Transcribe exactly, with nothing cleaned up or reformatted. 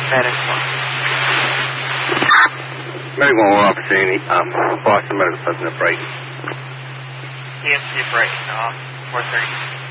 Medic one. Medic one, we're opportunity. Um, Boston Medical Sergeant Brighton. E M C Brighton, uh, four thirty.